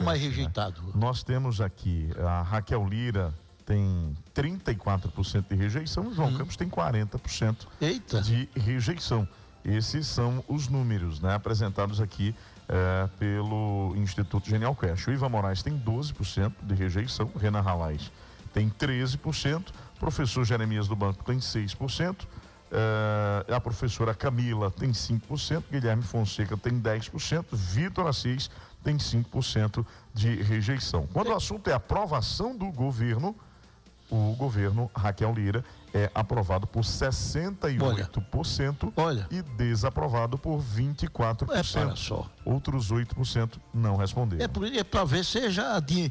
o mais rejeitado? Né? Nós temos aqui a Raquel Lira, tem 34% de rejeição, o João Campos tem 40% de rejeição. Esses são os números, né, apresentados aqui pelo Instituto Genial Quest. O Ivan Moraes tem 12% de rejeição, Renan Ralais tem 13%, professor Jeremias do Banco tem 6%, a professora Camila tem 5%, Guilherme Fonseca tem 10%, Vitor Assis tem 5% de rejeição. Quando o assunto é aprovação do governo, o governo Raquel Lira é aprovado por 68% e desaprovado por 24%. Outros 8% não responderam. Talvez seja de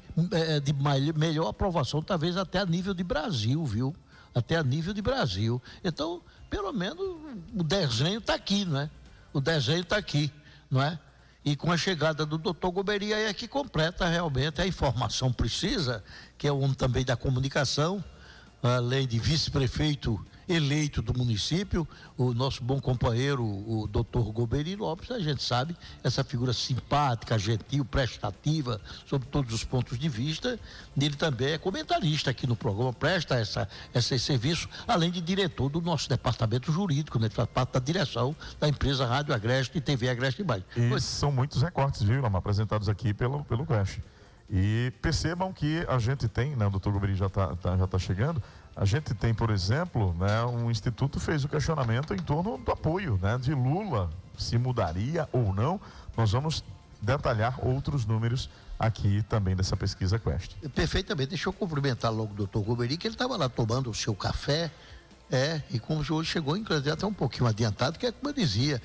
melhor aprovação, talvez até a nível de Brasil, viu? Até a nível de Brasil. Então, pelo menos o desenho está aqui, não é? O desenho está aqui, não é? E com a chegada do doutor Golbery aí é que completa realmente a informação precisa, que é o homem também da comunicação, além de vice-prefeito eleito do município, o nosso bom companheiro, o doutor Golbery Lopes, a gente sabe, essa figura simpática, gentil, prestativa, sob todos os pontos de vista. Ele também é comentarista aqui no programa, presta esse serviço, além de diretor do nosso departamento jurídico, né? Faz parte da direção da empresa Rádio Agreste e TV Agreste Imagem. E são muitos recortes, viu, Lama, apresentados aqui pelo Quest. E percebam que a gente tem, né, o doutor Golbery já tá chegando, a gente tem, por exemplo, né, um instituto fez o questionamento em torno do apoio, né, de Lula, se mudaria ou não. Nós vamos detalhar outros números aqui também dessa pesquisa Quest. Perfeitamente. Deixa eu cumprimentar logo o doutor Golbery, que ele estava lá tomando o seu café, e como hoje chegou, inclusive até um pouquinho adiantado, que é como eu dizia,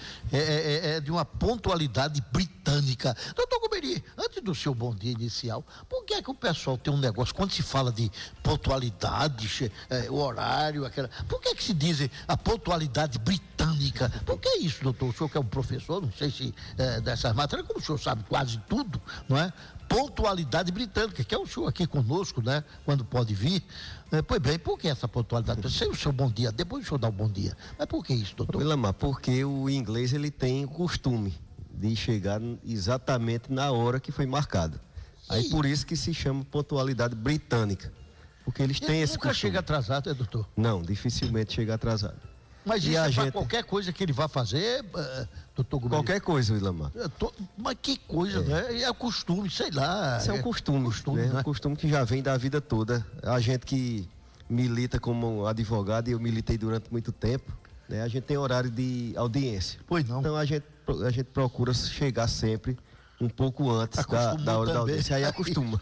é de uma pontualidade britânica. Doutor Golbery, antes do seu bom dia inicial, por que é que o pessoal tem um negócio, quando se fala de pontualidade, o horário, por que é que se diz a pontualidade britânica? Por que isso, doutor? O senhor que é um professor, não sei se dessas matérias, como o senhor sabe quase tudo, não é? Pontualidade britânica, que é o senhor aqui conosco, né? Quando pode vir. Pois bem, por que essa pontualidade? Sei o seu bom dia, depois o senhor dá o bom dia. Mas por que isso, doutor? Lamar, porque o inglês ele tem o costume de chegar exatamente na hora que foi marcada. Aí por isso que se chama pontualidade britânica. Porque eles têm esse costume. Nunca chega atrasado, doutor? Não, dificilmente chega atrasado. Mas isso é para qualquer coisa que ele vá fazer, doutor Golbery? Qualquer coisa, Ilamar. Mas que coisa, né? É o costume, sei lá. Isso é um costume, né? É um costume que já vem da vida toda. A gente que milita como advogado, e eu militei durante muito tempo, né? A gente tem horário de audiência. Pois não. Então a gente procura chegar sempre um pouco antes da hora da audiência, aí acostuma.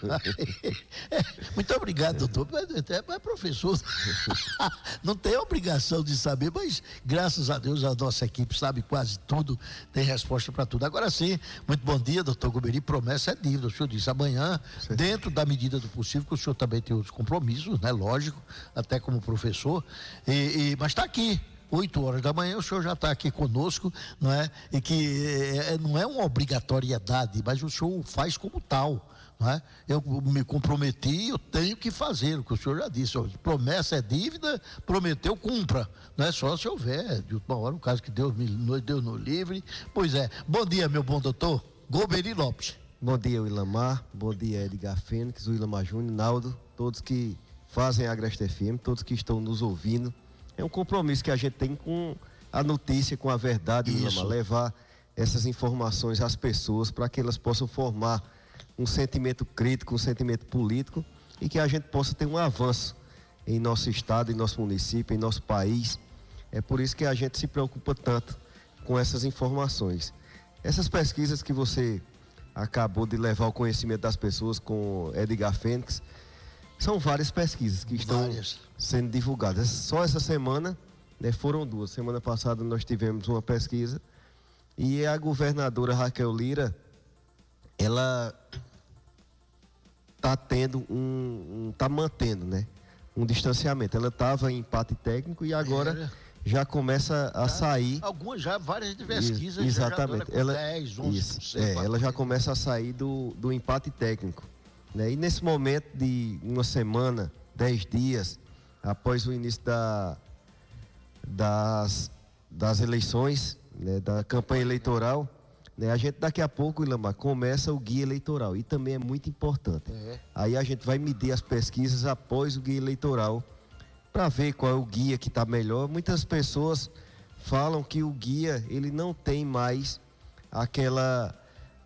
Muito obrigado, doutor. É professor. Não tem obrigação de saber, mas graças a Deus a nossa equipe sabe quase tudo, tem resposta para tudo. Agora sim, muito bom dia, doutor Golbery. Promessa é dívida. O senhor disse amanhã, dentro da medida do possível, que o senhor também tem outros compromissos, né? Lógico, até como professor. Mas está aqui. 8 horas da manhã, o senhor já está aqui conosco, não é? E que não é uma obrigatoriedade, mas o senhor faz como tal, não é? Eu me comprometi, eu tenho que fazer, o que o senhor já disse, ó, promessa é dívida, prometeu, cumpra, não é só se houver, de última hora, um caso que Deus nos livre. Pois é, bom dia, meu bom doutor Golbery Lopes. Bom dia, Ilamar, bom dia, Edgar Fênix, o Ilamar Júnior, Naldo, todos que fazem a Agreste FM, todos que estão nos ouvindo. É um compromisso que a gente tem com a notícia, com a verdade, Ilamar, levar essas informações às pessoas para que elas possam formar um sentimento crítico, um sentimento político e que a gente possa ter um avanço em nosso estado, em nosso município, em nosso país. É por isso que a gente se preocupa tanto com essas informações. Essas pesquisas que você acabou de levar ao conhecimento das pessoas com Edgar Fênix, são várias pesquisas que estão sendo divulgadas. Só essa semana, né, foram 2. Semana passada nós tivemos uma pesquisa e a governadora Raquel Lira, ela está tendo está mantendo, né, um distanciamento. Ela estava em empate técnico e agora já começa a sair. Algumas várias pesquisas. Exatamente. Já ela 10, 11%. Ela já começa a sair do empate técnico. Né? E nesse momento de uma semana, 10 dias, após o início das eleições, né, da campanha eleitoral, né? A gente daqui a pouco, Ilamar, começa o guia eleitoral e também é muito importante. Aí a gente vai medir as pesquisas após o guia eleitoral para ver qual é o guia que está melhor. Muitas pessoas falam que o guia ele não tem mais aquela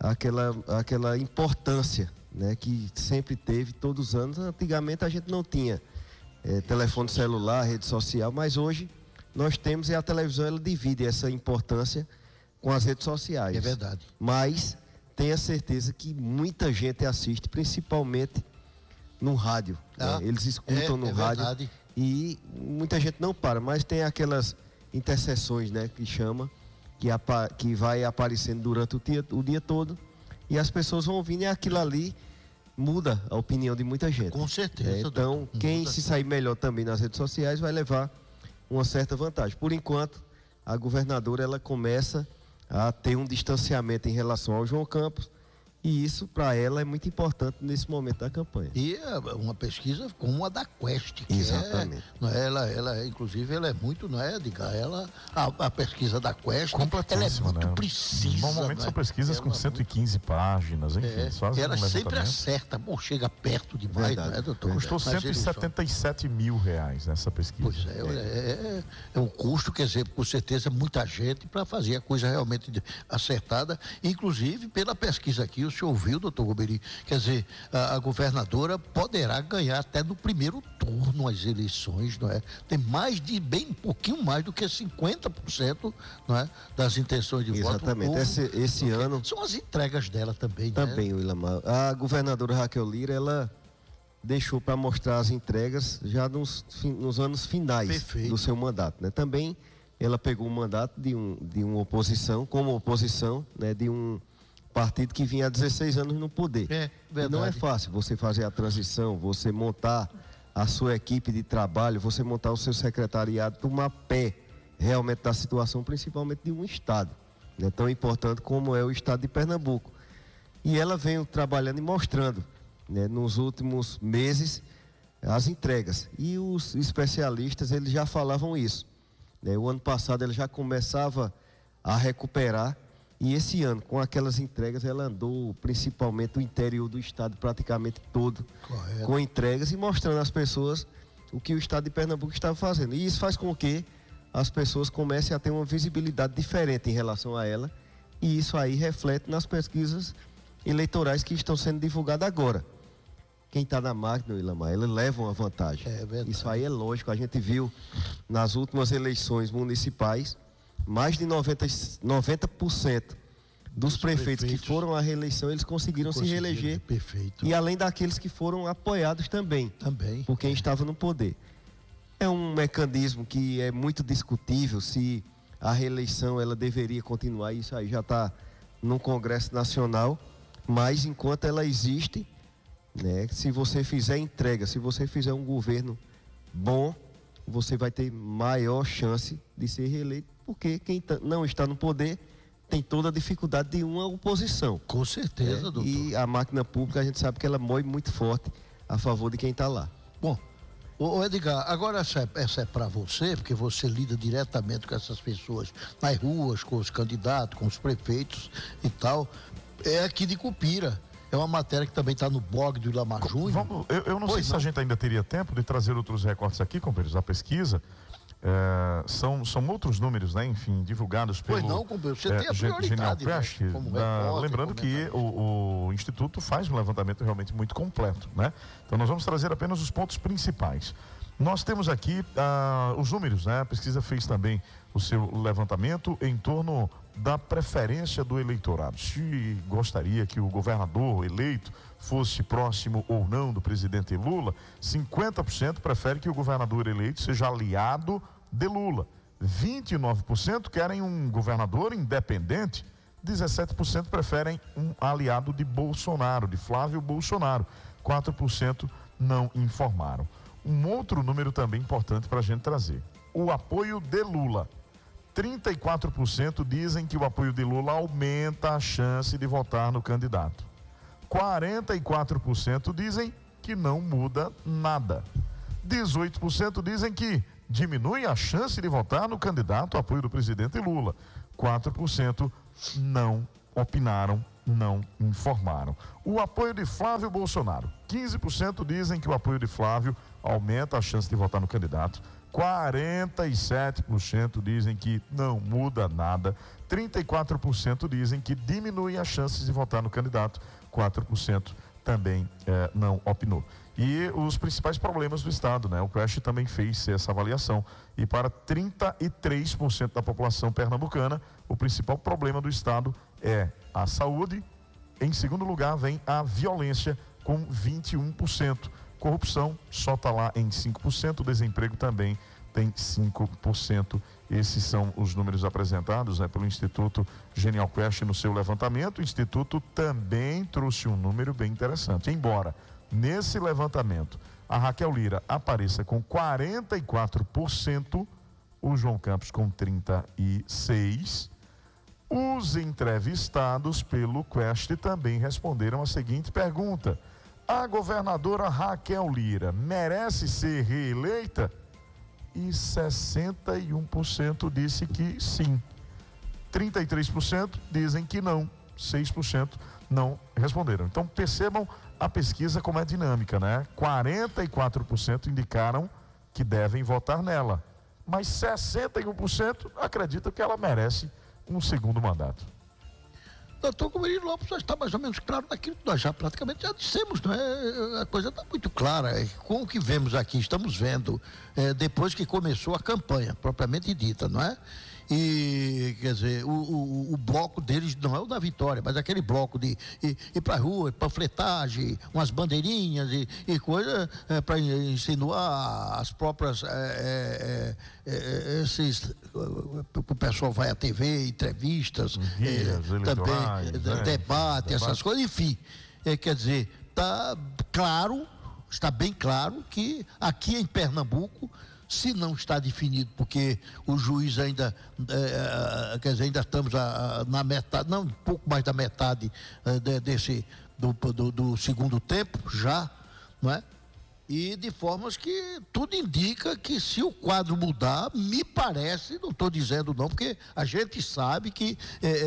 importância, né, que sempre teve todos os anos. Antigamente a gente não tinha telefone celular, rede social, mas hoje nós temos, e a televisão ela divide essa importância com as redes sociais. É verdade. Mas tenha certeza que muita gente assiste, principalmente no rádio. Né? Eles escutam no rádio. Verdade. E muita gente não para, mas tem aquelas interseções, né, que chama, que vai aparecendo durante o dia todo, e as pessoas vão ouvindo, e aquilo ali muda a opinião de muita gente. Com certeza. Então, quem se sair melhor também nas redes sociais vai levar uma certa vantagem. Por enquanto, a governadora ela começa a ter um distanciamento em relação ao João Campos, e isso para ela é muito importante nesse momento da campanha. E uma pesquisa como a da Quest, que exatamente. Inclusive, ela é muito, não é, Edgar? A pesquisa da Quest, ela é muito precisa. Normalmente são pesquisas com 115 páginas, enfim. Ela sempre acerta, chega perto demais, não é, doutor? Custou R$177 mil essa pesquisa. Pois é um custo, quer dizer, com certeza, muita gente para fazer a coisa realmente acertada, inclusive pela pesquisa aqui, o senhor ouviu, doutor Goberi? Quer dizer, a governadora poderá ganhar até no primeiro turno as eleições, não é? Tem um pouquinho mais do que 50%, não é? Das intenções de voto. Exatamente. Esse ano... São as entregas dela também, também, né? Ilamar. A governadora Raquel Lira, ela deixou para mostrar as entregas já nos anos finais do seu mandato, né? Também ela pegou o mandato de uma oposição, como oposição, né? De um partido que vinha há 16 anos no poder. E não é fácil você fazer a transição, você montar a sua equipe de trabalho, você montar o seu secretariado, tomar pé realmente da situação, principalmente de um estado, né, tão importante como é o estado de Pernambuco. E ela vem trabalhando e mostrando, né, nos últimos meses as entregas. E os especialistas eles já falavam isso, né? O ano passado ele já começava a recuperar. E esse ano, com aquelas entregas, ela andou principalmente o interior do estado praticamente todo, com entregas e mostrando às pessoas o que o estado de Pernambuco estava fazendo. E isso faz com que as pessoas comecem a ter uma visibilidade diferente em relação a ela, e isso aí reflete nas pesquisas eleitorais que estão sendo divulgadas agora. Quem está na máquina, Ilamar, ele leva uma vantagem. Isso aí é lógico, a gente viu nas últimas eleições municipais, mais de 90% dos prefeitos que foram à reeleição, eles conseguiram se reeleger. Perfeito. E além daqueles que foram apoiados também. Por quem estava no poder. É um mecanismo que é muito discutível se a reeleição ela deveria continuar. Isso aí já está no Congresso Nacional. Mas enquanto ela existe, né, se você fizer entrega, se você fizer um governo bom, você vai ter maior chance de ser reeleito. Porque quem não está no poder tem toda a dificuldade de uma oposição. Com certeza, doutor. E a máquina pública, a gente sabe que ela moe muito forte a favor de quem está lá. Bom, Edgar, agora essa é para você, porque você lida diretamente com essas pessoas nas ruas, com os candidatos, com os prefeitos e tal. É aqui de Cupira. É uma matéria que também está no blog do Ilamar Júnior. Eu não sei se a gente ainda teria tempo de trazer outros recortes aqui, companheiros, da pesquisa. São outros números, né? Enfim, divulgados pelo você tem a prioridade, Peste, lembrando que o Instituto faz um levantamento realmente muito completo, né? Então nós vamos trazer apenas os pontos principais. Nós temos aqui os números, né? A pesquisa fez também o seu levantamento em torno da preferência do eleitorado. Se gostaria que o governador eleito fosse próximo ou não do presidente Lula, 50% prefere que o governador eleito seja aliado de Lula. 29% querem um governador independente. 17% preferem um aliado de Bolsonaro, de Flávio Bolsonaro. 4% não informaram. Um outro número também importante para a gente trazer: o apoio de Lula. 34% dizem que o apoio de Lula aumenta a chance de votar no candidato. 44% dizem que não muda nada. 18% dizem que diminui a chance de votar no candidato ao apoio do presidente Lula. 4% não opinaram, não informaram. O apoio de Flávio Bolsonaro. 15% dizem que o apoio de Flávio aumenta a chance de votar no candidato. 47% dizem que não muda nada. 34% dizem que diminui as chances de votar no candidato. 4% também não opinou. E os principais problemas do Estado, né? O Quest também fez essa avaliação. E para 33% da população pernambucana, o principal problema do Estado é a saúde. Em segundo lugar, vem a violência, com 21%. Corrupção só está lá em 5%. O desemprego também tem 5%. Esses são os números apresentados, né, pelo Instituto Genial Quest no seu levantamento. O Instituto também trouxe um número bem interessante. Embora nesse levantamento a Raquel Lira apareça com 44%, o João Campos com 36%. Os entrevistados pelo Quest também responderam a seguinte pergunta: a governadora Raquel Lira merece ser reeleita? E 61% disse que sim. 33% dizem que não. 6% não responderam. Então percebam a pesquisa como é dinâmica, né? 44% indicaram que devem votar nela, mas 61% acreditam que ela merece um segundo mandato. Doutor Comirino Lopes já está mais ou menos claro daquilo que nós já praticamente já dissemos, não é? A coisa está muito clara. Com o que vemos aqui, estamos vendo, depois que começou a campanha, propriamente dita, não é? E, quer dizer, o bloco deles não é o da vitória, mas aquele bloco de ir para a rua, panfletagem, umas bandeirinhas e coisa para insinuar as próprias o pessoal vai à TV, entrevistas, também debate, essas coisas, enfim, quer dizer, está bem claro que aqui em Pernambuco, se não está definido, porque o juiz ainda, quer dizer, ainda estamos na metade, não, um pouco mais da metade do segundo tempo já, não é? E de formas que tudo indica que se o quadro mudar, me parece, não estou dizendo não, porque a gente sabe que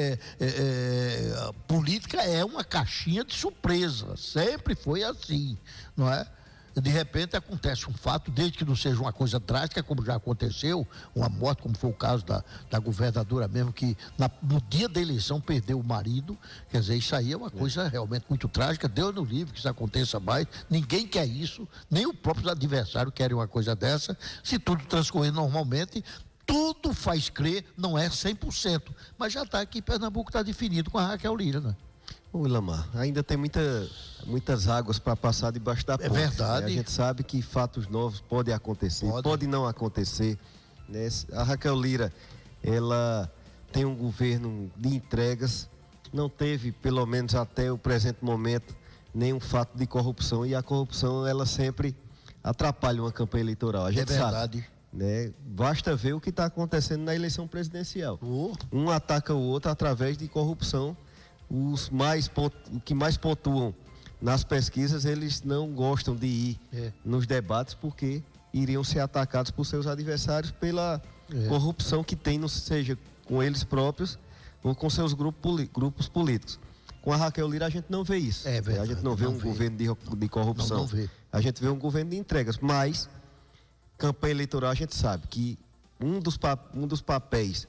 política é uma caixinha de surpresa, sempre foi assim, não é? De repente acontece um fato, desde que não seja uma coisa drástica, como já aconteceu, uma morte, como foi o caso da governadora mesmo, que no dia da eleição perdeu o marido. Quer dizer, isso aí é uma coisa realmente muito trágica. Deus nos livre que isso aconteça mais, ninguém quer isso, nem os próprios adversários querem uma coisa dessa. Se tudo transcorrer normalmente, tudo faz crer, não é 100%, mas já está aqui em Pernambuco, está definido com a Raquel Lira, né? Ô, Ilamar, ainda tem muitas águas para passar debaixo da ponte. É verdade. Né? A gente sabe que fatos novos podem acontecer, pode não acontecer. Né? A Raquel Lira, ela tem um governo de entregas, não teve, pelo menos até o presente momento, nenhum fato de corrupção, e a corrupção, ela sempre atrapalha uma campanha eleitoral. A gente verdade. Sabe, né? Basta ver o que está acontecendo na eleição presidencial. Um ataca o outro através de corrupção. Os que mais pontuam nas pesquisas, eles não gostam de ir nos debates porque iriam ser atacados por seus adversários pela corrupção que tem, não seja com eles próprios ou com seus grupos políticos. Com a Raquel Lira a gente não vê isso. Verdade, a gente não vê um governo de corrupção. Não vê. A gente vê um governo de entregas, mas campanha eleitoral a gente sabe que um dos papéis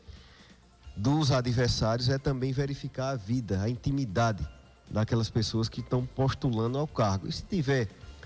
dos adversários é também verificar a vida, a intimidade daquelas pessoas que estão postulando ao cargo. E se tiver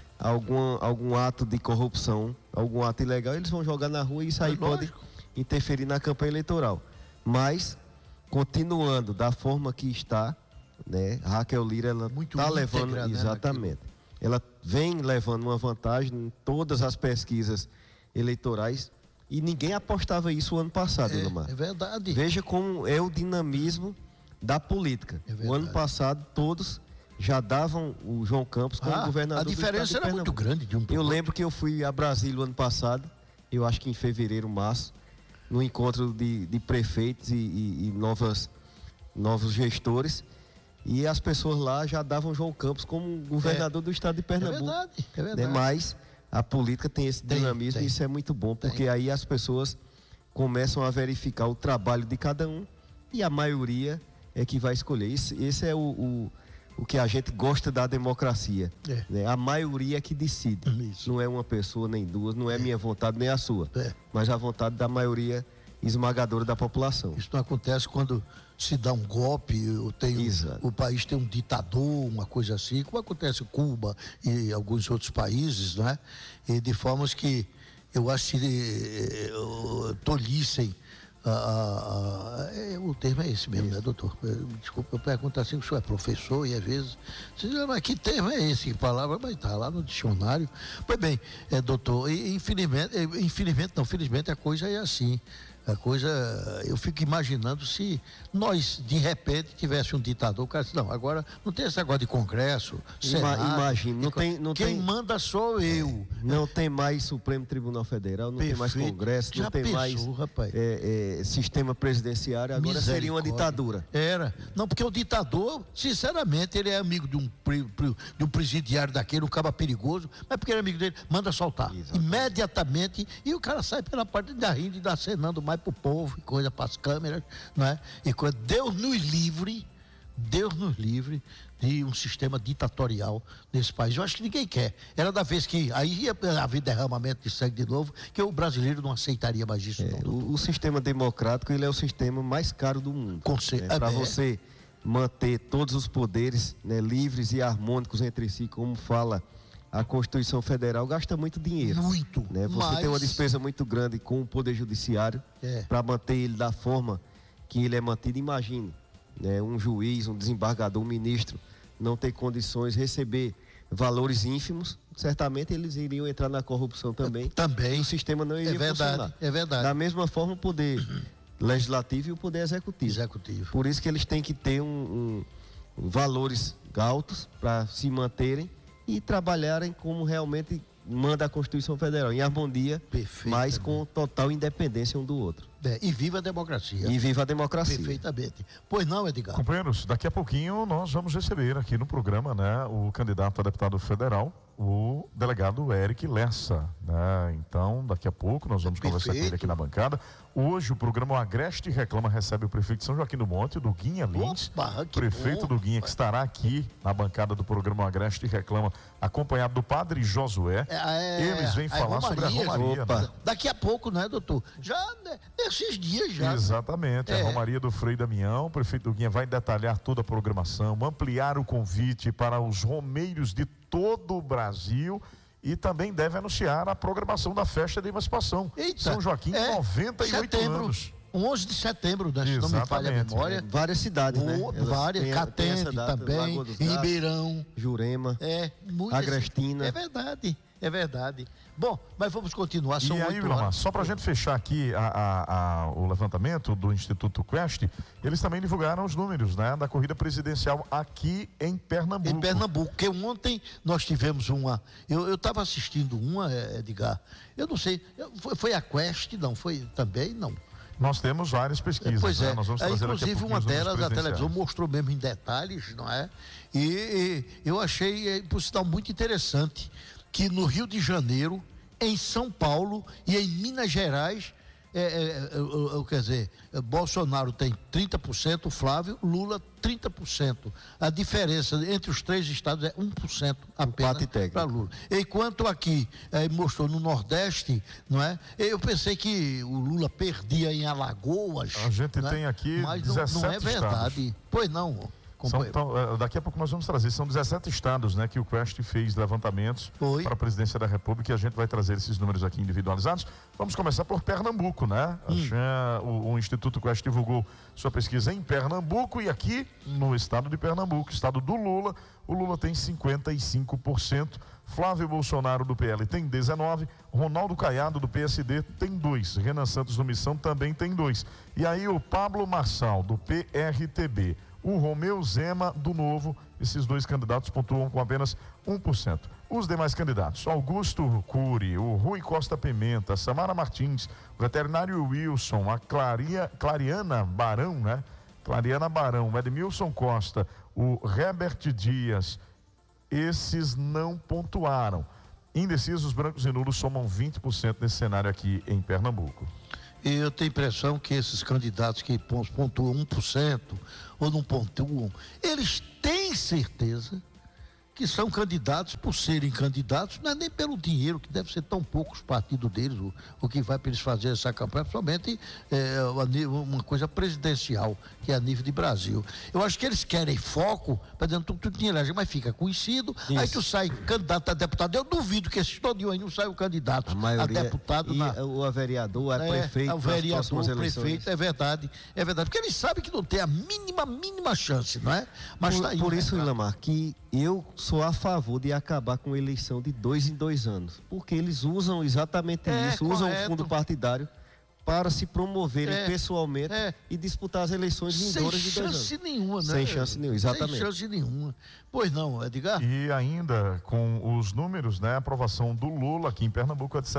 algum ato de corrupção, algum ato ilegal, eles vão jogar na rua e isso aí pode interferir na campanha eleitoral. Mas, continuando da forma que está, né, a Raquel Lira, ela está levando, exatamente, ela vem levando uma vantagem em todas as pesquisas eleitorais. E ninguém apostava isso o ano passado, Ilamar. É verdade. Veja como é o dinamismo da política. O ano passado, todos já davam o João Campos como governador do estado de Pernambuco. A diferença era muito grande de um para o outro. Eu lembro que eu fui a Brasília o ano passado, eu acho que em fevereiro, março, no encontro de prefeitos e novos gestores, e as pessoas lá já davam João Campos como governador do estado de Pernambuco. É verdade. Mas a política tem esse dinamismo e isso é muito bom, porque aí as pessoas começam a verificar o trabalho de cada um e a maioria é que vai escolher. Esse é o que a gente gosta da democracia. Né? A maioria é que decide. Isso. Não é uma pessoa nem duas, não é minha vontade nem a sua. Mas a vontade da maioria esmagadora da população. Isso não acontece quando se dá um golpe, o país tem um ditador, uma coisa assim, como acontece em Cuba e alguns outros países, né? E de formas que eu acho que tolhissem. O termo é esse mesmo, né, doutor? Desculpa, eu pergunto assim, o senhor é professor e às vezes você diz, mas que termo é esse? Que palavra? Mas está lá no dicionário. Pois bem, doutor, felizmente a coisa é assim. A coisa, eu fico imaginando se nós, de repente, tivesse um ditador, o cara disse, não, agora não tem esse negócio de Congresso, Senado. Imagina, quem manda sou eu. Não tem mais Supremo Tribunal Federal, não tem mais Congresso, não tem mais sistema presidenciário, agora seria uma ditadura. Não, porque o ditador, sinceramente, ele é amigo de um presidiário daquele, um caba perigoso, mas porque ele é amigo dele, manda soltar. Exatamente. Imediatamente, e o cara sai pela parte da rindo e da acenando mais pro povo, coisa para as câmeras, não é? E coisa, Deus nos livre de um sistema ditatorial nesse país. Eu acho que ninguém quer. Era da vez que aí ia haver derramamento de sangue de novo, que o brasileiro não aceitaria mais isso. O sistema democrático, ele é o sistema mais caro do mundo. Para você manter todos os poderes, né, livres e harmônicos entre si, como fala a Constituição Federal, gasta muito dinheiro. Muito. Né? Você tem uma despesa muito grande com o Poder Judiciário para manter ele da forma que ele é mantido. Imagine, né, um juiz, um desembargador, um ministro não ter condições de receber valores ínfimos, certamente eles iriam entrar na corrupção também. Também. E o sistema não iria funcionar. É verdade. Da mesma forma, o Poder Legislativo e o Poder Executivo. Por isso que eles têm que ter valores altos para se manterem e trabalharem como realmente manda a Constituição Federal, em harmonia, mas com total independência um do outro. E viva a democracia. E viva a democracia. Perfeitamente. Pois não, Edgar? Companheiros, daqui a pouquinho nós vamos receber aqui no programa, né, o candidato a deputado federal, o delegado Eric Lessa, né? Então, daqui a pouco nós vamos conversar com ele aqui na bancada. Hoje o programa O Agreste Reclama recebe o prefeito de São Joaquim do Monte, do Guinha Lins, prefeito do Guinha, que estará aqui na bancada do programa O Agreste Reclama, acompanhado do padre Josué. Eles vêm falar sobre a Romaria. Né? Daqui a pouco, né, doutor? Já, nesses dias já. Exatamente, a Romaria do Frei Damião. O prefeito do Guinha vai detalhar toda a programação, ampliar o convite para os romeiros de todo o Brasil e também deve anunciar a programação da festa de emancipação. São Joaquim, 98 anos. 11 de setembro, né? Se não me falha a memória. Várias cidades, né? Várias, Catende também, Ribeirão. Jurema, Agrestina. É verdade. Bom, mas vamos continuar. E aí, Vilmar, só para a gente fechar aqui o levantamento do Instituto Quest, eles também divulgaram os números, né, da corrida presidencial aqui em Pernambuco. Em Pernambuco, porque ontem nós tivemos uma... Eu estava assistindo uma, Edgar, eu não sei, foi a Quest? Não, foi também? Não. Nós temos várias pesquisas, pois né? Nós vamos trazer inclusive uma delas, a televisão mostrou mesmo em detalhes, não é? E eu achei, por sinal, muito interessante que no Rio de Janeiro, em São Paulo e em Minas Gerais, quer dizer, Bolsonaro tem 30%, Flávio, Lula 30%. A diferença entre os três estados é 1% apenas para Lula. Enquanto aqui mostrou no Nordeste, não é? Eu pensei que o Lula perdia em Alagoas. A gente tem aqui 17 não é verdade. Estados. Pois não. Daqui a pouco nós vamos trazer, são 17 estados, né, que o Quest fez levantamentos para a presidência da República, e a gente vai trazer esses números aqui individualizados. Vamos começar por Pernambuco, né? O Instituto Quest divulgou sua pesquisa em Pernambuco, e aqui no estado de Pernambuco, estado do Lula, o Lula tem 55%, Flávio Bolsonaro do PL tem 19%, Ronaldo Caiado do PSD tem 2%, Renan Santos do Missão também tem 2%. E aí o Pablo Marçal do PRTB, o Romeu Zema do Novo, esses dois candidatos pontuam com apenas 1%. Os demais candidatos, Augusto Cury, o Rui Costa Pimenta, Samara Martins, o veterinário Wilson, a Clariana Barão, né? Clariana Barão, o Edmilson Costa, o Herbert Dias, esses não pontuaram. Indecisos, brancos e nulos somam 20% nesse cenário aqui em Pernambuco. Eu tenho a impressão que esses candidatos que pontuam 1% ou não pontuam, eles têm certeza que são candidatos por serem candidatos, não é nem pelo dinheiro, que deve ser tão pouco os partidos deles, o que vai para eles fazerem essa campanha, principalmente uma coisa presidencial, que é a nível de Brasil. Eu acho que eles querem foco para dentro do dinheiro, mas fica conhecido, isso. Aí tu sai candidato a deputado. Eu duvido que esses todinho aí não saiam candidato a deputado. O vereador, a prefeito. O vereador, o prefeito, é verdade, porque eles sabem que não tem a mínima chance, não é? Mas tá aí, por isso, Ilamar, que eu sou a favor de acabar com a eleição de 2 em 2 anos, porque eles usam exatamente isso, usam o fundo partidário para se promoverem pessoalmente e disputar as eleições vindouras de 2 anos. Sem chance nenhuma, né? Sem chance nenhuma, exatamente. Sem chance nenhuma. Pois não, Edgar? E ainda com os números, né? A aprovação do Lula aqui em Pernambuco é de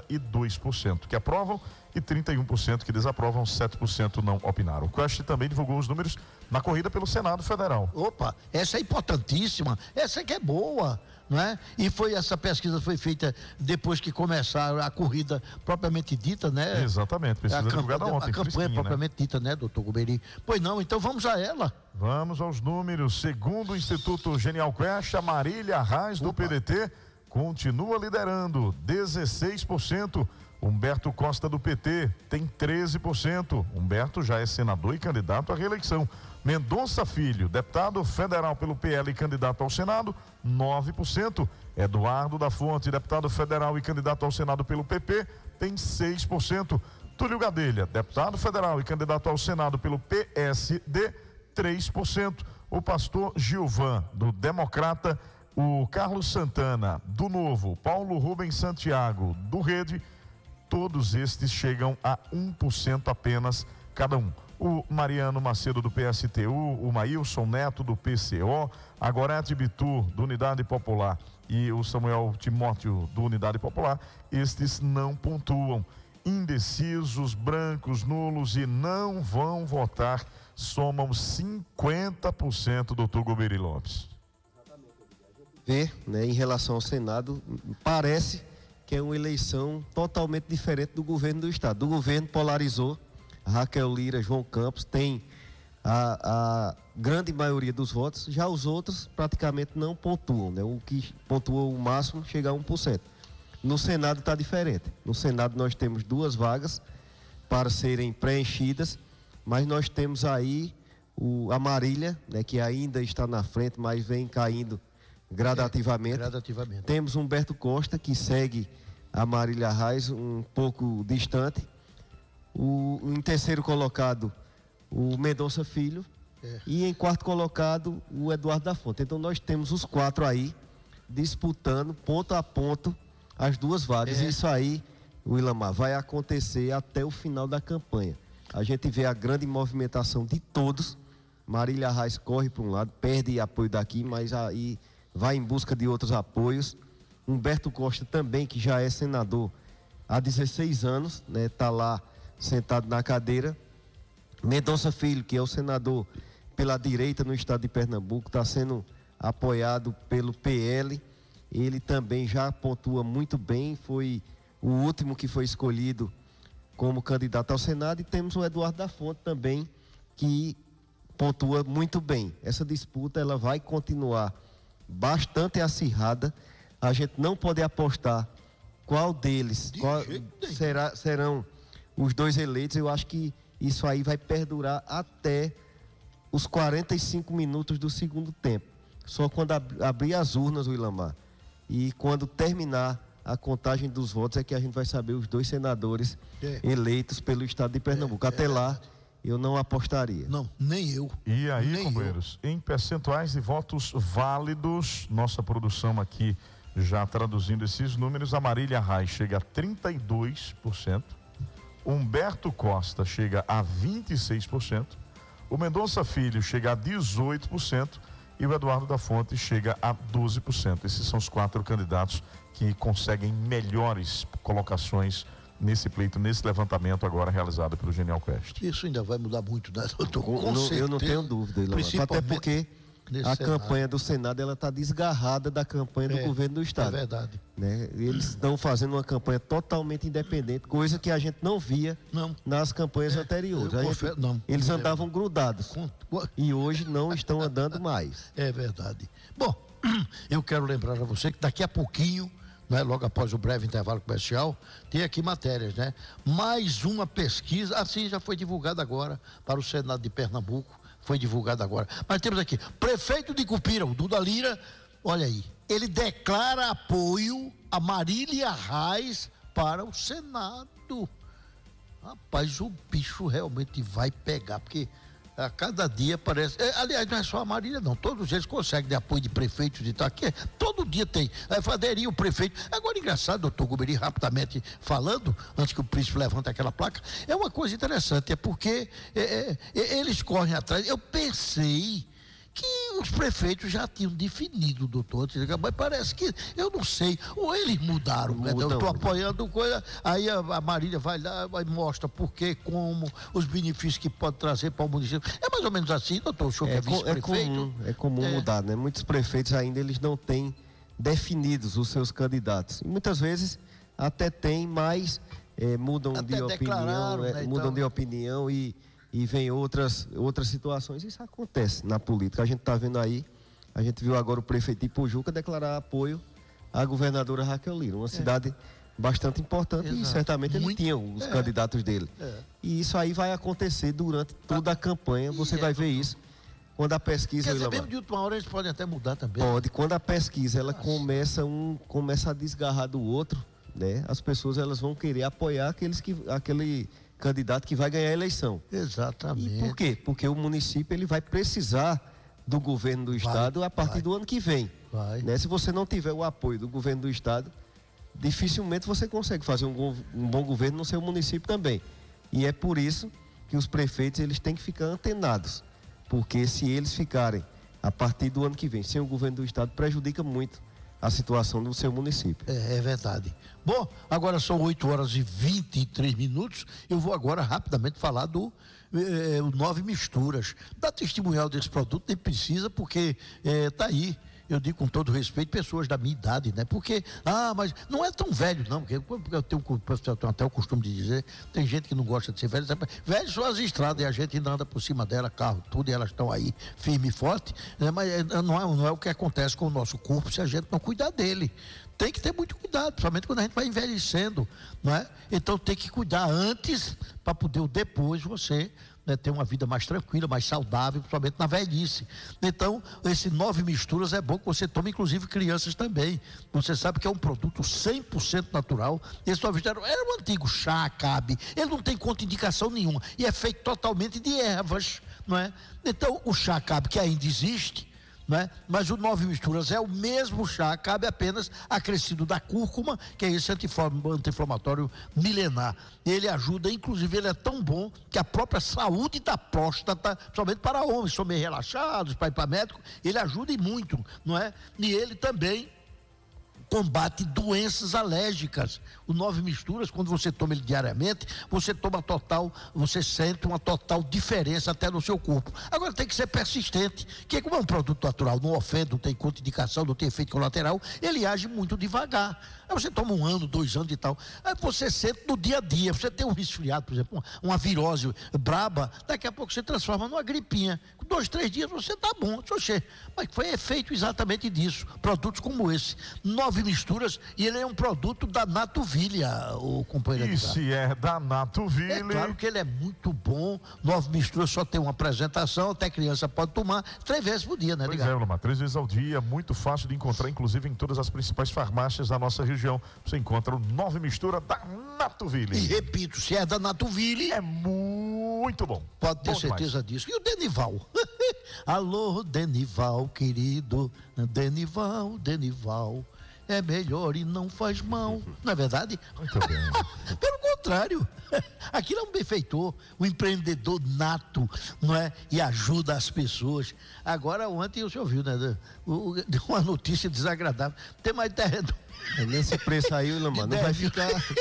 62% que aprovam e 31% que desaprovam, 7% não opinaram. O Quest também divulgou os números na corrida pelo Senado Federal. Opa, essa é importantíssima, essa que é boa, não é? E essa pesquisa foi feita depois que começaram a corrida propriamente dita, né? Exatamente, pesquisa divulgada ontem. A campanha propriamente dita, né, doutor Guberi? Pois não, então vamos a ela. Vamos aos números. Segundo o Instituto Genial Quest, a Marília Arraes do PDT continua liderando, 16%. Humberto Costa do PT tem 13%. Humberto já é senador e candidato à reeleição. Mendonça Filho, deputado federal pelo PL e candidato ao Senado, 9%. Eduardo da Fonte, deputado federal e candidato ao Senado pelo PP, tem 6%. Túlio Gadelha, deputado federal e candidato ao Senado pelo PSD, 3%. O pastor Gilvan, do Democrata, o Carlos Santana, do Novo, Paulo Rubens Santiago, do Rede, todos estes chegam a 1% apenas cada um. O Mariano Macedo do PSTU, o Maílson Neto do PCO, a Gorete Bitu do Unidade Popular e o Samuel Timóteo do Unidade Popular, estes não pontuam. Indecisos, brancos, nulos e não vão votar somam 50%, doutor Guberi Lopes. Né, em relação ao Senado, parece que é uma eleição totalmente diferente do governo do estado. Do governo polarizou, Raquel Lira, João Campos tem a grande maioria dos votos, já os outros praticamente não pontuam, né? O que pontuou o máximo chega a 1%. No Senado está diferente. No Senado nós temos 2 vagas para serem preenchidas, mas nós temos aí a Marília, né, que ainda está na frente, mas vem caindo gradativamente. Temos Humberto Costa, que segue a Marília Arraes um pouco distante. Em terceiro colocado, o Mendonça Filho. E em quarto colocado, o Eduardo da Fonte. Então nós temos os 4 aí disputando ponto a ponto as 2 vagas. Isso aí, Ilamar, vai acontecer até o final da campanha. A gente vê a grande movimentação de todos. Marília Arraes corre para um lado, perde apoio daqui, mas aí vai em busca de outros apoios. Humberto Costa também, que já é senador há 16 anos, né, tá lá sentado na cadeira. Mendonça Filho, que é o senador pela direita no estado de Pernambuco, está sendo apoiado pelo PL. Ele também já pontua muito bem, foi o último que foi escolhido como candidato ao Senado. E temos o Eduardo da Fonte também, que pontua muito bem. Essa disputa ela vai continuar bastante acirrada. A gente não pode apostar qual deles serão os 2 eleitos. Eu acho que isso aí vai perdurar até os 45 minutos do segundo tempo. Só quando abrir as urnas, o Ilamar, e quando terminar a contagem dos votos é que a gente vai saber os 2 senadores eleitos pelo estado de Pernambuco. Até lá, eu não apostaria. Não, nem eu. E aí, companheiros, em percentuais de votos válidos, nossa produção aqui já traduzindo esses números, a Marília Arraes chega a 32%, Humberto Costa chega a 26%, o Mendonça Filho chega a 18% e o Eduardo da Fonte chega a 12%. Esses são os 4 candidatos que conseguem melhores colocações nesse pleito, nesse levantamento agora realizado pelo Genial Quest. Isso ainda vai mudar muito, né, doutor? Eu não tenho dúvida, Ilamar. Até porque a campanha do Senado ela está desgarrada da campanha do governo do Estado. É verdade. Né? Eles estão fazendo uma campanha totalmente independente, coisa que a gente não via nas campanhas anteriores. Eles andavam grudados e hoje não estão andando mais. É verdade. Bom, eu quero lembrar a você que daqui a pouquinho, né, logo após o breve intervalo comercial, tem aqui matérias, né? Mais uma pesquisa, assim já foi divulgada agora para o Senado de Pernambuco, foi divulgada agora. Mas temos aqui, prefeito de Cupira, o Duda Lira, olha aí, ele declara apoio a Marília Reis para o Senado. Rapaz, o bicho realmente vai pegar, porque a cada dia parece... aliás, não é só a Marília, não. Todos eles conseguem de apoio de prefeitos de Itaquera. Todo dia tem. Aderir o prefeito. Agora, engraçado, doutor Guberi, rapidamente falando, antes que o príncipe levante aquela placa, é uma coisa interessante, é porque eles correm atrás. Eu pensei que os prefeitos já tinham definido, doutor, mas parece que, eu não sei, ou eles mudaram, né? Eu estou apoiando coisa, aí a Marília vai lá e mostra por quê, como, os benefícios que pode trazer para o município. É mais ou menos assim, doutor, o senhor que é vice-prefeito? É comum mudar, né? Muitos prefeitos ainda, eles não têm definidos os seus candidatos. E muitas vezes até tem, mas mudam de opinião, né? Mudam de opinião e vem outras situações. Isso acontece na política. A gente está vendo aí, a gente viu agora o prefeito de Ipojuca declarar apoio à governadora Raquel Lira, uma cidade bastante importante. Exato. E certamente ele tinha os candidatos dele. E isso aí vai acontecer durante toda a campanha, você vai ver isso. Quando a pesquisa... Quer dizer, mesmo de última hora eles podem até mudar também. Pode. Quando a pesquisa ela começa a desgarrar do outro, né? As pessoas elas vão querer apoiar aquele candidato que vai ganhar a eleição. Exatamente. E por quê? Porque o município ele vai precisar do governo do estado a partir do ano que vem. Né? Se você não tiver o apoio do governo do estado, dificilmente você consegue fazer um bom governo no seu município também. E é por isso que os prefeitos eles têm que ficar antenados, porque se eles ficarem a partir do ano que vem sem o governo do estado, prejudica muito a situação do seu município. É verdade. Bom, agora são 8h23. Eu vou agora rapidamente falar do 9 Misturas. Dá testemunhal desse produto, nem precisa, porque tá aí. Eu digo com todo respeito, pessoas da minha idade, né? Porque, mas não é tão velho, não. Porque eu tenho até o costume de dizer, tem gente que não gosta de ser velho. Velho são as estradas e a gente ainda anda por cima dela, carro, tudo, e elas estão aí firme e forte, né? Mas não é o que acontece com o nosso corpo se a gente não cuidar dele. Tem que ter muito cuidado, principalmente quando a gente vai envelhecendo, não é? Então tem que cuidar antes para poder depois você, né, ter uma vida mais tranquila, mais saudável, principalmente na velhice. Então, esse 9 Misturas é bom que você tome, inclusive crianças também. Você sabe que é um produto 100% natural. Esse 9 Misturas era um antigo chá, cabe. Ele não tem contraindicação nenhuma e é feito totalmente de ervas, não é? Então, o chá cabe que ainda existe, né? Mas o 9 Misturas é o mesmo chá, cabe apenas acrescido da cúrcuma, que é esse anti-inflamatório milenar. Ele ajuda, inclusive ele é tão bom que a própria saúde da próstata, principalmente para homens, são meio relaxados, para ir para médico, ele ajuda e muito, não é? E ele também combate doenças alérgicas. O 9 Misturas, quando você toma ele diariamente, você sente uma total diferença até no seu corpo. Agora tem que ser persistente, que como é um produto natural, não ofende, não tem contraindicação, não tem efeito colateral, ele age muito devagar. Aí você toma 1 ano, 2 anos e tal. Aí você sente no dia a dia, você tem um resfriado, por exemplo, uma virose braba, daqui a pouco você transforma numa gripinha. Com 2, 3 dias você tá bom, mas foi efeito exatamente disso. Produtos como esse, 9 Misturas, e ele é um produto da Natuvilha, o companheiro. Isso é da Natuvilha. É claro que ele é muito bom. 9 Misturas só tem uma apresentação, até criança pode tomar 3 vezes por dia, né, Pois é, Luma, 3 vezes ao dia, muito fácil de encontrar, inclusive em todas as principais farmácias da nossa região. Você encontra o 9 Mistura da Natuvilha. E repito, se é da Natuvilha, é muito bom. Pode ter certeza disso. E o Denival? Alô, Denival, querido. Denival. É melhor e não faz mal. Não é verdade? Muito bem. Pelo contrário, aquilo é um benfeitor, um empreendedor nato, não é? E ajuda as pessoas. Agora, ontem o senhor viu, né? Uma notícia desagradável. Tem mais terreno. Nesse preço aí, Ilama, não vai ficar.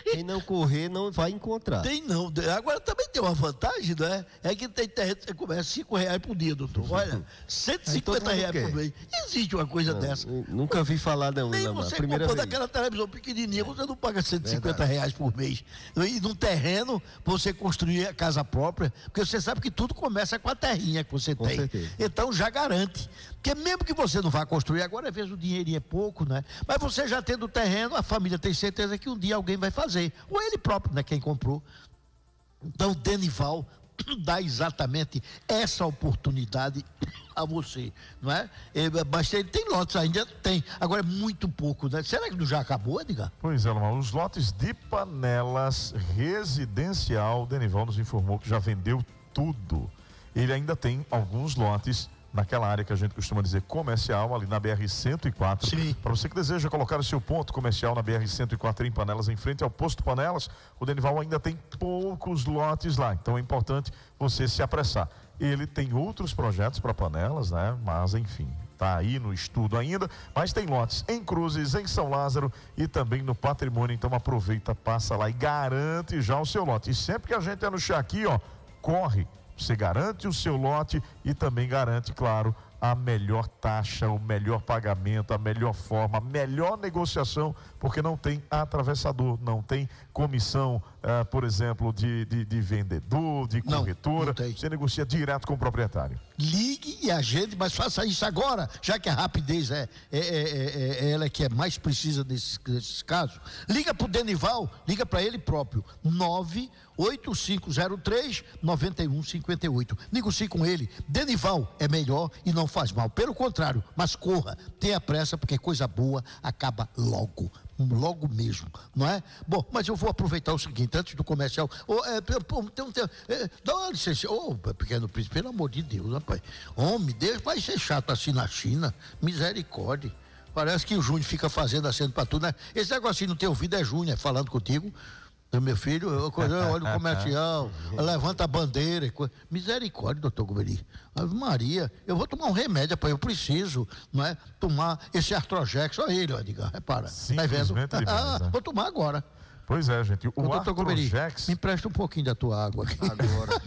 Quem não correr não vai encontrar. Tem não. Agora também tem uma vantagem, não é? É que tem terreno que começa R$5 por dia, doutor. Olha, R$150 por mês. Existe uma coisa dessa. Nunca vi falar não, nem Ilamar. você Primeira comprou vez. daquela televisão pequenininha, você não paga R$150 por mês. E num terreno, pra você construir a casa própria, porque você sabe que tudo começa com a terrinha que você tem. Certeza. Então já garante. Porque mesmo que você não vá construir agora, às vezes o dinheirinho é pouco, né? Mas você já tendo o terreno, a família tem certeza que um dia alguém vai fazer. Ou ele próprio, né? Quem comprou. Então, o Denival dá exatamente essa oportunidade a você, não é? Mas ele tem lotes ainda, tem. Agora é muito pouco, né? Será que não já acabou, Edgar? Pois é, Lomar, os lotes de panelas residencial, o Denival nos informou que já vendeu tudo. Ele ainda tem alguns lotes naquela área que a gente costuma dizer comercial, ali na BR-104. Para você que deseja colocar o seu ponto comercial na BR-104 em Panelas, em frente ao posto Panelas, o Denival ainda tem poucos lotes lá, então é importante você se apressar. Ele tem outros projetos para Panelas, né? Mas enfim, está aí no estudo ainda, mas tem lotes em Cruzes, em São Lázaro e também no Patrimônio, então aproveita, passa lá e garante já o seu lote. E sempre que a gente anunciar aqui, ó, corre. Você garante o seu lote e também garante, claro, a melhor taxa, o melhor pagamento, a melhor forma, a melhor negociação, porque não tem atravessador, não tem comissão, por exemplo, de vendedor, de corretora. Não você negocia direto com o proprietário. Ligue e agende, mas faça isso agora, já que a rapidez ela que é mais precisa nesses casos. Liga para o Denival, liga para ele próprio, 98503-9158. Negocie com ele. Denival é melhor e não faz mal, pelo contrário, mas corra, tenha pressa, porque coisa boa acaba logo mesmo, não é? Bom, mas eu vou aproveitar o seguinte, antes do comercial, dá uma licença, Pequeno Príncipe, pelo amor de Deus, rapaz, homem, vai ser chato assim na China, misericórdia, parece que o Júnior fica fazendo aceno pra tudo, né? Esse negocinho não tem ouvido é Júnior falando contigo. Meu filho, eu olho o comercial, levanta a bandeira. Misericórdia, doutor Guberi. Ave Maria, eu vou tomar um remédio, rapaz, eu preciso, não é? Tomar esse Artrojex. Olha ele, Edgar, repara. Tá vendo? Vou tomar agora. Pois é, gente. O doutor Guberi, me empresta um pouquinho da tua água aqui. Agora.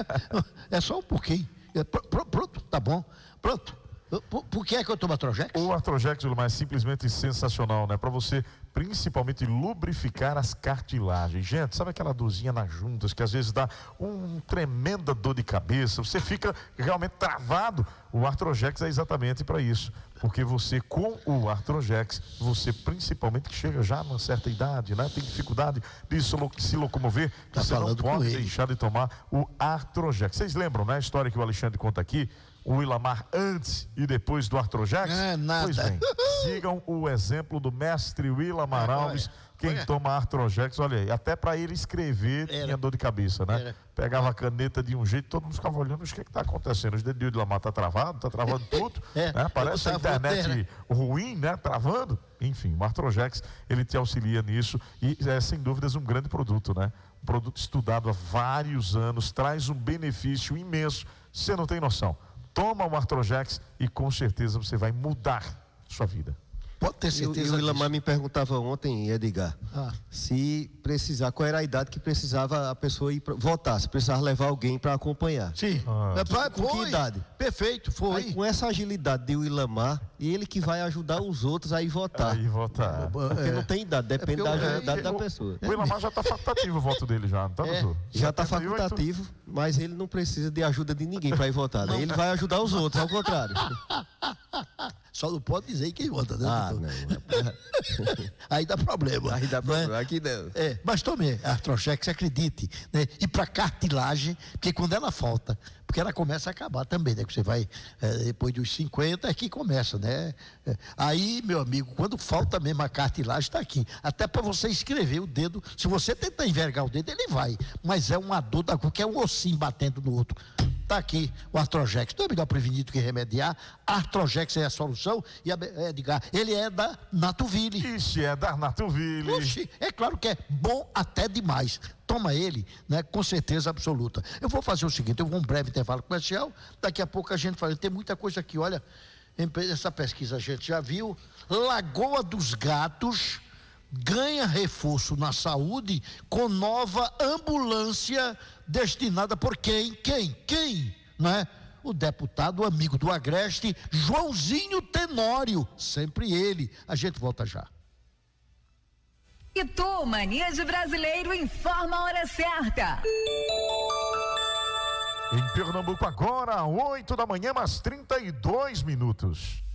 É só um pouquinho. Pronto, tá bom. Pronto. Por que é que eu tomo Artrojex? O Artrojex, Vilmar, é simplesmente sensacional, né? Para você, principalmente, lubrificar as cartilagens. Gente, sabe aquela dorzinha nas juntas que às vezes dá uma tremenda dor de cabeça? Você fica realmente travado. O Artrojex é exatamente para isso. Porque você, com o Artrojex, você principalmente que chega já numa certa idade, né? Tem dificuldade de se locomover, você não pode deixar de tomar o Artrojex. Vocês lembram, né? A história que o Alexandre conta aqui? O Ilamar antes e depois do Artrojex? Nada. Pois bem, sigam o exemplo do mestre Ilamar Alves. Quem toma Artrojex, olha aí, até para ele escrever tinha dor de cabeça, né? Pegava a caneta de um jeito, todo mundo ficava olhando, o que está acontecendo? Os dedos do Ilamar tá travado tudo, né? Parece a internet ruim, né? Travando. Enfim, o Artrojex, ele te auxilia nisso e é sem dúvidas um grande produto, né? Um produto estudado há vários anos, traz um benefício imenso, você não tem noção. Toma o Artrojex e com certeza você vai mudar sua vida. Pode ter certeza. E o Ilamar me perguntava ontem, Edgar, se precisar, qual era a idade que precisava a pessoa ir votar, se precisava levar alguém para acompanhar. Sim. Com que idade? Perfeito, foi. Aí, com essa agilidade de Ilamar, ele que vai ajudar os outros a ir votar. Porque não tem idade, depende da agilidade da pessoa. O Ilamar já está facultativo o voto dele já, não está, doutor? Já está facultativo, mas ele não precisa de ajuda de ninguém para ir votar, né? Ele vai ajudar os outros, ao contrário. Só não pode dizer quem vota, né? Não. Aí dá problema. Aqui não. Mas tome Artrojex, acredite, né? E para cartilagem, porque quando ela falta, porque ela começa a acabar também, né? Que você vai, depois dos 50 é que começa, né? Aí, meu amigo, quando falta mesmo a cartilagem, está aqui. Até para você escrever o dedo, se você tentar envergar o dedo, ele vai. Mas é uma dor, que é um ossinho batendo no outro. Está aqui o Artrojex. Não é melhor prevenir do que remediar. Artrojex é a solução. E Edgar, ele é da Natuville. Isso, é da Natuville. Oxi, é claro que é bom até demais. Toma ele, né, com certeza absoluta. Eu vou fazer o seguinte, eu vou um breve intervalo comercial, daqui a pouco a gente fala, tem muita coisa aqui, olha, essa pesquisa a gente já viu, Lagoa dos Gatos, ganha reforço na saúde com nova ambulância destinada por quem? Né? O deputado amigo do Agreste, Joãozinho Tenório, sempre ele. A gente volta já. E tu, Mania de Brasileiro, informa a hora certa. Em Pernambuco agora, 8 da manhã, mais 32 minutos.